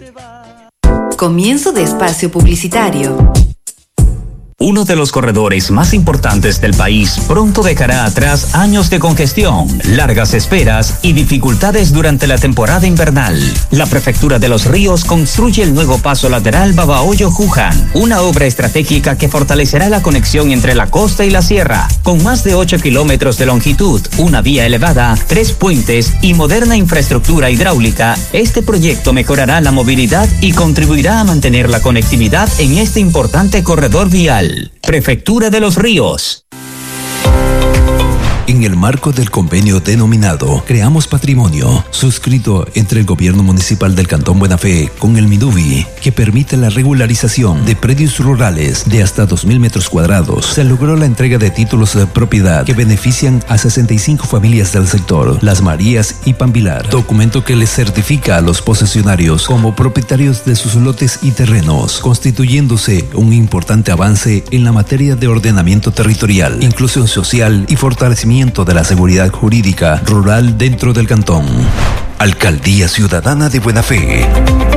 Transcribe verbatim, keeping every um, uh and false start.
Comienzo de espacio publicitario. Uno de los corredores más importantes del país pronto dejará atrás años de congestión, largas esperas y dificultades durante la temporada invernal. La Prefectura de Los Ríos construye el nuevo paso lateral Babahoyo-Juján, una obra estratégica que fortalecerá la conexión entre la costa y la sierra. Con más de ocho kilómetros de longitud, una vía elevada, tres puentes y moderna infraestructura hidráulica, este proyecto mejorará la movilidad y contribuirá a mantener la conectividad en este importante corredor vial. Prefectura de Los Ríos. En el marco del convenio denominado Creamos Patrimonio, suscrito entre el Gobierno Municipal del Cantón Buena Fe con el Midubi, que permite la regularización de predios rurales de hasta dos mil metros cuadrados, se logró la entrega de títulos de propiedad que benefician a sesenta y cinco familias del sector, Las Marías y Pambilar, documento que les certifica a los posesionarios como propietarios de sus lotes y terrenos, constituyéndose un importante avance en la materia de ordenamiento territorial, inclusión social y fortalecimiento de la seguridad jurídica rural dentro del cantón. Alcaldía Ciudadana de Buena Fe.